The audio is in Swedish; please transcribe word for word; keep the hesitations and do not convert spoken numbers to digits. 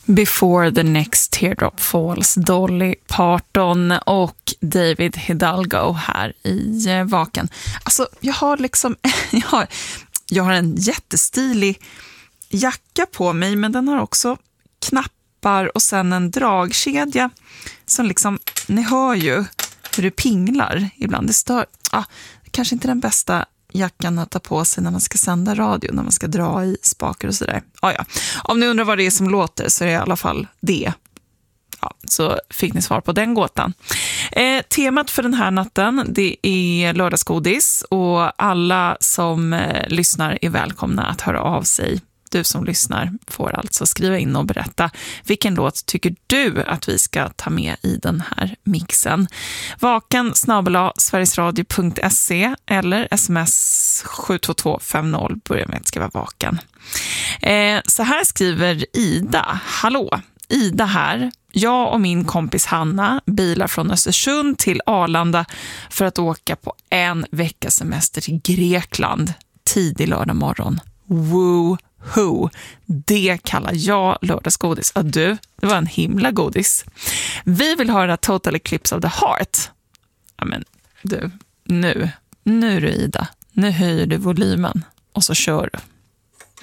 Before the next teardrop falls, Dolly Parton och David Hidalgo här i eh, Vaken. Alltså, jag har liksom jag har, jag har en jättestilig jacka på mig, men den har också knappar och sen en dragkedja som liksom, ni hör ju hur det pinglar ibland. Det stör, ah, kanske inte den bästa jackan att ta på sig när man ska sända radio, när man ska dra i spaker och sådär. Ah, ja. Om ni undrar vad det är som låter så är det i alla fall det. Ja, så fick ni svar på den gåtan. Eh, temat för den här natten, det är lördagsgodis, och alla som eh, lyssnar är välkomna att höra av sig. Du som lyssnar får alltså skriva in och berätta vilken låt tycker du att vi ska ta med i den här mixen. Vaken snabel-a sverigesradio punkt se eller sms sju två två fem noll, börja med att skriva vaken. Eh, så här skriver Ida. Hallå, Ida här. Jag och min kompis Hanna bilar från Östersund till Arlanda för att åka på en veckas semester till Grekland tidig lördag morgon. Woo! Who. Det kallar jag lördagsgodis. Och du, det var en himla godis. Vi vill höra Total Eclipse of the Heart. Ja, men du, nu, nu är du Ida. Nu höjer du volymen och så kör du.